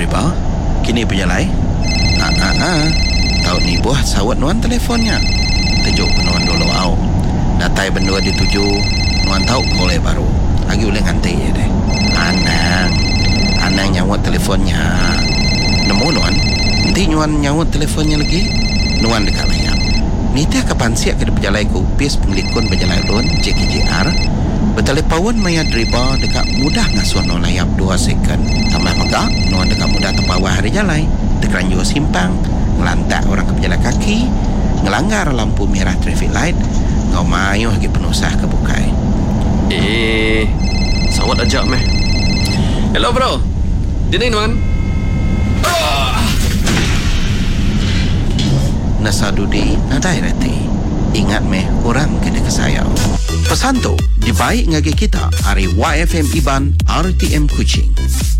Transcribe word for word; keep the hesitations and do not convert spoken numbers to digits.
driver, kini berjalan. Ah, ah, ah. Tahu ni buah sawat nuan telefonnya. Tujuk ke nuan dulu au. Datai bendua dituju, nuan tahu boleh baru. Lagi boleh nganti ya deh. Anang, anang nyawat telefonnya. Nemu nuan, nanti nuan nyawat telefonnya lagi. Nuan dekat layar. Nita kapan siap ke berjalan ke upis penglikun berjalan lun J K J R. Bertelepawon maya driver dekat mudah ngasuh no layap dua second. Tambah maka nuan dekat mudah terpawah hari jalan. Terkeranjur simpang, ngelantak orang ke berjalan kaki, ngelanggar lampu merah traffic light, ngau mayuh lagi penusah ke bukai. Eh, sawat ajak meh. Hello bro. Dini nuan. Oh. Nasadudi nadai reti. Ingat meh orang kena kesayang. Pesan tu dibaik ngagi kita hari Y F M Iban R T M Kuching.